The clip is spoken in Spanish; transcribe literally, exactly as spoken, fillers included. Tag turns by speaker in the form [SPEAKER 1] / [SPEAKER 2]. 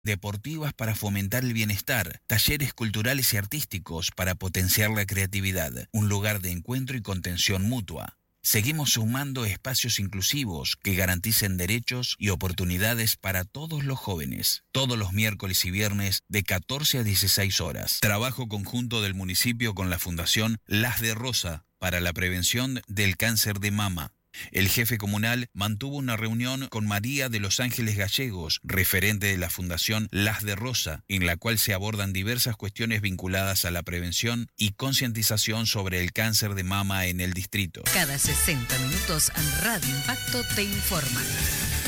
[SPEAKER 1] deportivas para fomentar el bienestar, talleres culturales y artísticos para potenciar la creatividad, un lugar de encuentro y contención mutua. Seguimos sumando espacios inclusivos que garanticen derechos y oportunidades para todos los jóvenes. Todos los miércoles y viernes de catorce a dieciséis horas. Trabajo conjunto del municipio con la Fundación Las de Rosa para la prevención del cáncer de mama. El jefe comunal mantuvo una reunión con María de los Ángeles Gallegos, referente de la Fundación Las de Rosa, en la cual se abordan diversas cuestiones vinculadas a la prevención y concientización sobre el cáncer de mama en el distrito.
[SPEAKER 2] Cada sesenta minutos, Radio Impacto te informa.